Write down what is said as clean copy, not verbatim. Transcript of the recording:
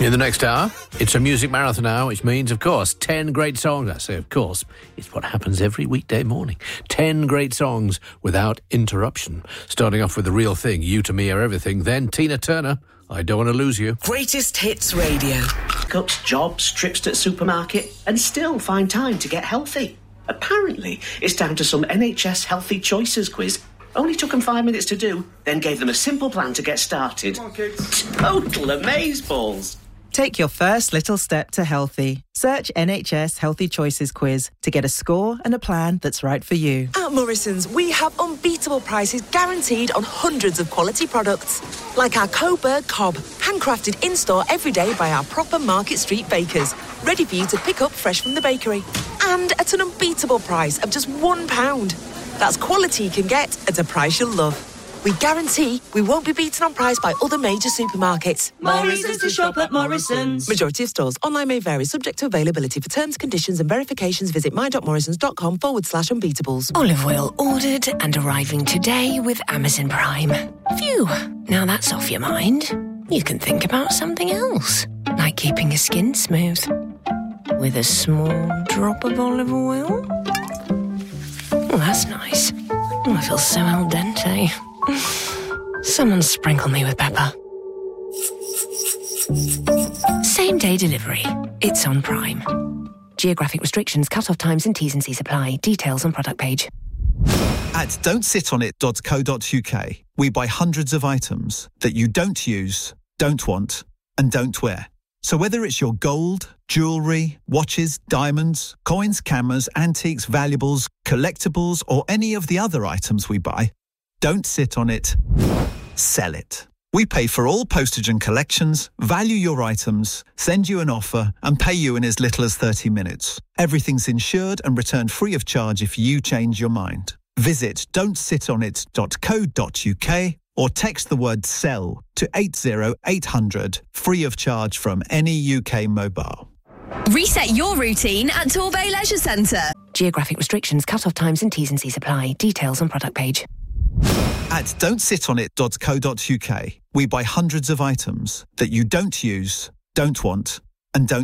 In the next hour, it's a music marathon hour, which means, of course, 10 great songs. I say, of course, it's what happens every weekday morning. 10 great songs without interruption. Starting off with the real thing, You To Me Are Everything. Then Tina Turner, I Don't Want to Lose You. Greatest Hits Radio. Cups, jobs, trips to the supermarket, and still find time to get healthy. Apparently, it's down to some NHS Healthy Choices quiz. Only took them 5 minutes to do, then gave them a simple plan to get started. Come on, kids. Total amazeballs. Take your first little step to healthy. Search NHS Healthy Choices quiz to get a score and a plan that's right for you. At Morrison's, we have unbeatable prices guaranteed on hundreds of quality products. Like our Coburg Cob, handcrafted in-store every day by our proper Market Street bakers. Ready for you to pick up fresh from the bakery. And at an unbeatable price of just £1. That's quality you can get at a price you'll love. We guarantee we won't be beaten on price by other major supermarkets. More reasons to shop at Morrison's. Majority of stores. Online may vary, subject to availability. For terms, conditions and verifications, visit my.morrisons.com/unbeatables. Olive oil ordered and arriving today with Amazon Prime. Phew, now that's off your mind. You can think about something else, like keeping your skin smooth. With a small drop of olive oil. Oh, that's nice. Oh, I feel so al dente. Someone sprinkle me with pepper. Same day delivery. It's on Prime. Geographic restrictions, cut-off times and T's and C's apply. Details on product page. At don'tsitonit.co.uk, we buy hundreds of items that you don't use, don't want, and don't wear. So whether it's your gold, jewellery, watches, diamonds, coins, cameras, antiques, valuables, collectibles, or any of the other items we buy, don't sit on it, sell it. We pay for all postage and collections, value your items, send you an offer, and pay you in as little as 30 minutes. Everything's insured and returned free of charge if you change your mind. Visit don'tsitonit.co.uk or text the word SELL to 80800, free of charge from any UK mobile. Reset your routine at Torbay Leisure Centre. Geographic restrictions, cut-off times and T's and C's apply. Details on product page. At don'tsitonit.co.uk, we buy hundreds of items that you don't use, don't want, and don't